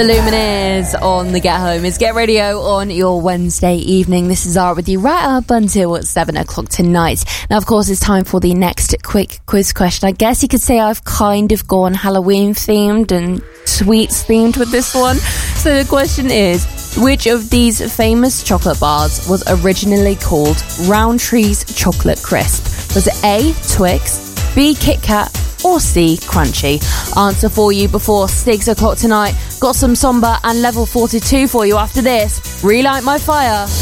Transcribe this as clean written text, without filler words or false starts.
The Lumineers on the Get Home is Get Radio on your Wednesday evening. This is Zara with you right up until 7 o'clock tonight. Now, of course, it's time for the next quick quiz question. I guess you could say I've kind of gone Halloween themed and sweets themed with this one. So the question is, which of these famous chocolate bars was originally called Rowntree's Chocolate Crisp? Was it A, Twix, B, Kit Kat, or C, Crunchy? Answer for you before 6 o'clock tonight. Got some Somber and Level 42 for you after this. Relight My Fire.